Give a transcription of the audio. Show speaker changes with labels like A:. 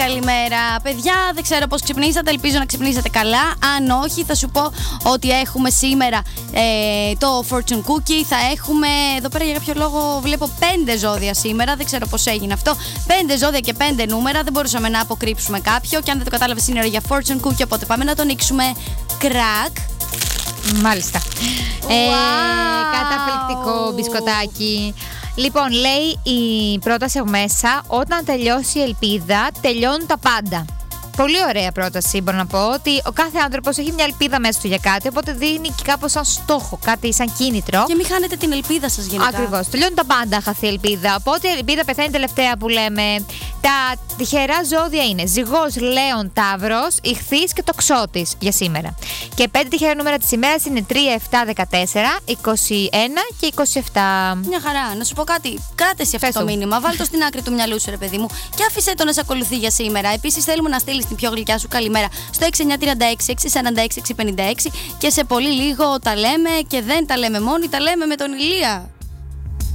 A: Καλημέρα, παιδιά. Δεν ξέρω πώς ξυπνήσατε. Ελπίζω να ξυπνήσατε καλά. Αν όχι, θα σου πω ότι έχουμε σήμερα το Fortune Cookie. Θα έχουμε εδώ πέρα για κάποιο λόγο. Βλέπω 5 ζώδια σήμερα. Δεν ξέρω πώς έγινε αυτό. 5 ζώδια και 5 νούμερα. Δεν μπορούσαμε να αποκρύψουμε κάποιο. Και αν δεν το κατάλαβες, είναι ώρα για Fortune Cookie. Οπότε πάμε να το ανοίξουμε. Κρακ.
B: Μάλιστα. Καταπληκτικό μπισκοτάκι. Λοιπόν, λέει η πρόταση από μέσα: όταν τελειώσει η ελπίδα, τελειώνουν τα πάντα. Πολύ ωραία πρόταση. Μπορώ να πω ότι ο κάθε άνθρωπος έχει μια ελπίδα μέσα του για κάτι, οπότε δίνει και κάπως σαν στόχο, κάτι σαν κίνητρο.
A: Και μην χάνετε την ελπίδα σας γενικά.
B: Ακριβώς. Τελειώνουν τα πάντα, αν χαθεί η ελπίδα. Οπότε η ελπίδα πεθαίνει τελευταία που λέμε. Τα τυχερά ζώδια είναι Ζυγός, Λέων, Ταύρος, Ιχθύς και Τοξότης για σήμερα. Και 5 τυχερά νούμερα της ημέρας είναι 3, 7, 14, 21 και 27.
A: Μια χαρά. Να σου πω κάτι. Κράτε εσύ αυτό το μήνυμα. Βάλ' το στην άκρη του μυαλού σου, ρε παιδί μου. Και άφησε το να σε ακολουθεί για σήμερα. Επίσης, θέλουμε να στείλεις την πιο γλυκιά σου καλημέρα στο 6936 646 656 και σε πολύ λίγο τα λέμε και δεν τα λέμε μόνοι, τα λέμε με τον Ηλία.